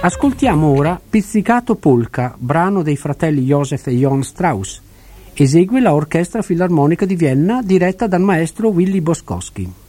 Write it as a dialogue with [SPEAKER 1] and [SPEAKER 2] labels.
[SPEAKER 1] Ascoltiamo ora Pizzicato Polka, brano dei fratelli Josef e Johann Strauss. Esegue la Orchestra Filarmonica di Vienna diretta dal maestro Willy Boskowski.